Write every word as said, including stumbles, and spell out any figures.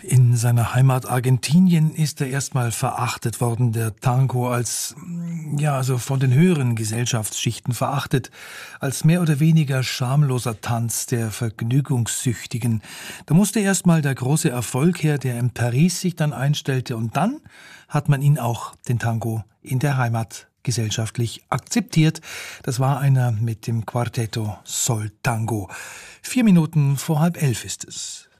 In seiner Heimat Argentinien ist er erstmal verachtet worden, der Tango, als, ja, also von den höheren Gesellschaftsschichten verachtet, als mehr oder weniger schamloser Tanz der Vergnügungssüchtigen. Da musste erstmal der große Erfolg her, der in Paris sich dann einstellte, und dann hat man ihn auch, den Tango, in der Heimat gesellschaftlich akzeptiert. Das war einer mit dem Quartetto Sol Tango. Vier Minuten vor halb elf ist es.